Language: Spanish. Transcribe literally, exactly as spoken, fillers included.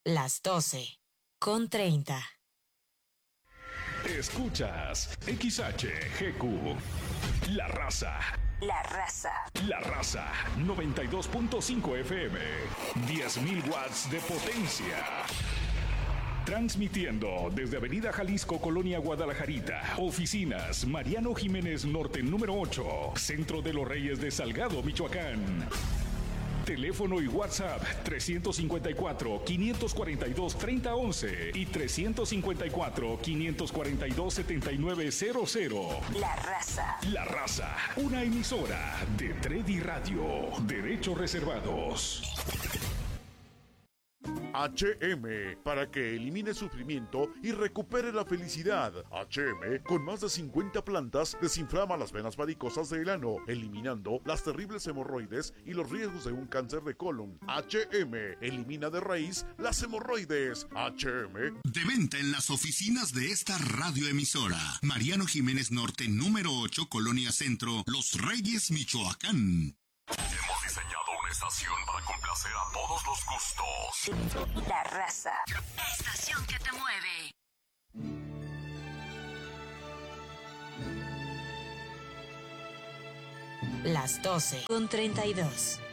Las doce con treinta. Escuchas X H G Q. La Raza. La Raza. La Raza. noventa y dos punto cinco F M. diez mil watts de potencia. Transmitiendo desde Avenida Jalisco, Colonia Guadalajarita. Oficinas Mariano Jiménez Norte número ocho. Centro de los Reyes de Salgado, Michoacán. Teléfono y WhatsApp trescientos cincuenta y cuatro, quinientos cuarenta y dos, treinta once y trescientos cincuenta y cuatro, quinientos cuarenta y dos, setenta y nueve cero cero. La Raza. La Raza, una emisora de Tredi Radio. Derechos reservados. H M, para que elimine sufrimiento y recupere la felicidad. H M, con más de cincuenta plantas, desinflama las venas varicosas del ano, eliminando las terribles hemorroides y los riesgos de un cáncer de colon. H M, elimina de raíz las hemorroides. H M. De venta en las oficinas de esta radioemisora. Mariano Jiménez Norte, número ocho, Colonia Centro, Los Reyes, Michoacán. Hemos diseñado una estación para complacer a todos los gustos. La Raza. Estación que te mueve. Las doce con treinta y dos.